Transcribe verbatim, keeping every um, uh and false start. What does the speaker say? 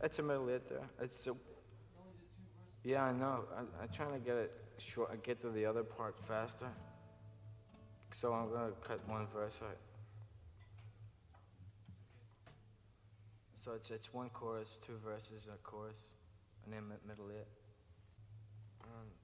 It's a middle hit there. It's a, yeah, I know. I, I'm trying to get it short. Get to the other part faster. So I'm gonna cut one verse out. So it's it's one chorus, two verses, a chorus, and then middle hit. Um,